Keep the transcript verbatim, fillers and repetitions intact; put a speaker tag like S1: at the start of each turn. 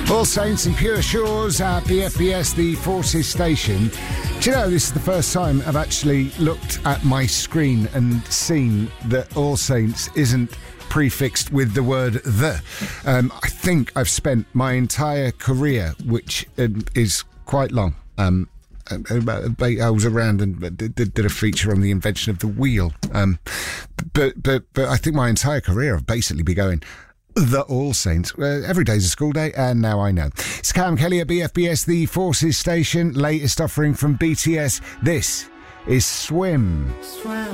S1: All Saints and Pure Shores at B F B S, the Forces station. Do you know, this is the first time I've actually looked at my screen and seen that All Saints isn't prefixed with the word the. Um, I think I've spent my entire career, which um, is quite long, um, I was around and did, did a feature on the invention of the wheel. Um, but, but, but I think my entire career I've basically been going, the All Saints. Uh, every day's a school day, and now I know. It's Cam Kelly at B F B S, the Forces station. Latest offering from B T S. This is Swim.
S2: Swim.